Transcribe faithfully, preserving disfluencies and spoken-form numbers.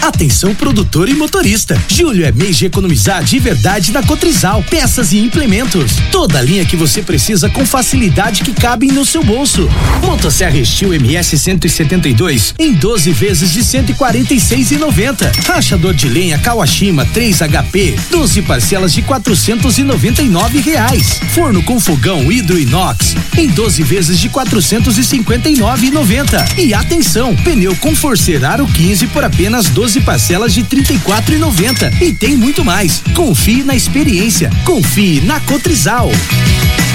Atenção produtor e motorista. Julho é mês de economizar de verdade na Cotrizal. Peças e implementos. Toda a linha que você precisa com facilidade que cabem no seu bolso. Motosserra Steel M S cento e setenta e dois em doze vezes de cento e quarenta e seis reais e noventa centavos. Rachador de lenha Kawashima três H P, doze parcelas de quatrocentos e noventa e nove reais. Forno com fogão hidro inox em doze vezes de quatrocentos e cinquenta e nove reais e noventa centavos. E atenção, pneu com Forcer Aro quinze por apenas doze parcelas de trinta e quatro reais e noventa centavos. E tem muito mais. Confie na experiência. Confie na Cotrizal.